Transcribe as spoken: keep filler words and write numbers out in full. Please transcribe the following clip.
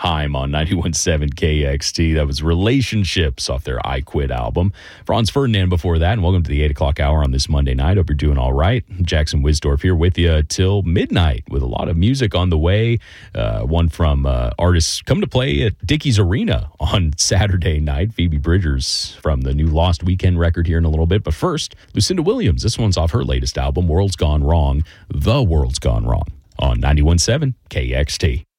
Haim on ninety-one point seven K X T. That was Relationships off their I Quit album. Franz Ferdinand before that, and welcome to the eight o'clock hour on this Monday night. Hope you're doing all right. Jackson Wisdorf here with you till midnight with a lot of music on the way. Uh, one from uh, artists come to play at Dickies Arena on Saturday night. Phoebe Bridgers from the new Lost Weekend record here in a little bit. But first, Lucinda Williams. This one's off her latest album, World's Gone Wrong. The World's Gone Wrong on ninety-one point seven K X T.